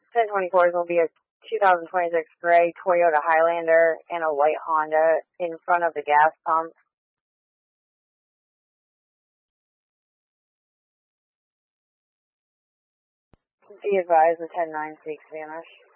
1024s will be a 2026 gray Toyota Highlander and a white Honda in front of the gas pump. Be advised, the 10-9 speaks Spanish.